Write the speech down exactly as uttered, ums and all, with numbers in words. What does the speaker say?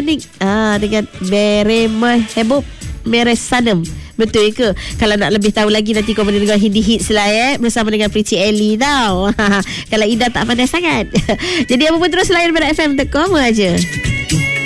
Sanik ah, dengan Meremah Hebob Meresanem. Betul ke? Kalau nak lebih tahu lagi, nanti kau boleh dengar Hindi Hits lah eh, bersama dengan Pretty Ellie tau. Kalau Ida tak pandai sangat. Jadi apa pun terus layan pada F M dot com aja.